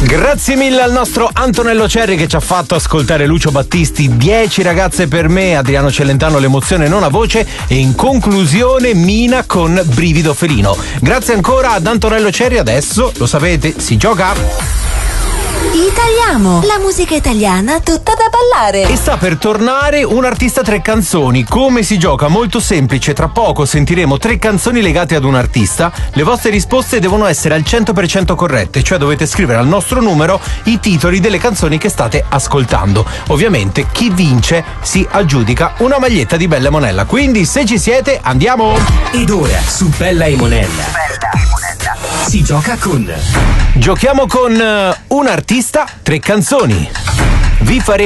Grazie mille al nostro Antonello Cerri che ci ha fatto ascoltare Lucio Battisti, 10 ragazze per me, Adriano Celentano l'emozione non ha voce e in conclusione Mina con Brivido felino. Grazie ancora ad Antonello Cerri, adesso lo sapete, si gioca. Italiamo, la musica italiana tutta da ballare. E sta per tornare un artista 3 canzoni. Come si gioca? Molto semplice, tra poco sentiremo 3 canzoni legate ad un artista. Le vostre risposte devono essere al 100% corrette, cioè dovete scrivere al nostro numero i titoli delle canzoni che state ascoltando. Ovviamente chi vince si aggiudica una maglietta di Bella e Monella. Quindi se ci siete andiamo! Ed ora su Bella e Monella si gioca con... Giochiamo con un artista, 3 canzoni. Vi faremo